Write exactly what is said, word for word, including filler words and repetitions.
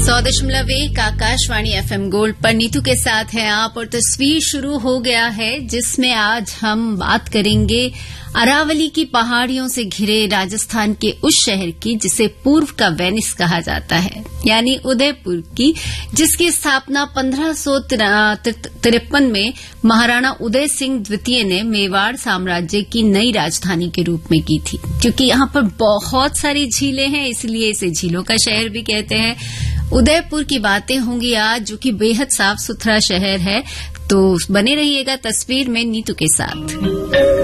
सौ दशमलव एक आकाशवाणी एफएम गोल्ड पर नीतू के साथ हैं आप और तस्वीर शुरू हो गया है जिसमें आज हम बात करेंगे अरावली की पहाड़ियों से घिरे राजस्थान के उस शहर की जिसे पूर्व का वेनिस कहा जाता है, यानी उदयपुर की, जिसकी स्थापना पंद्रह सौ तिरपन में महाराणा उदय सिंह द्वितीय ने मेवाड़ साम्राज्य की नई राजधानी के रूप में की थी। क्योंकि यहाँ पर बहुत सारी झीलें हैं इसलिए इसे झीलों का शहर भी कहते हैं। उदयपुर की बातें होंगी आज, जो कि बेहद साफ सुथरा शहर है। तो बने रहिएगा तस्वीर में नीतू के साथ।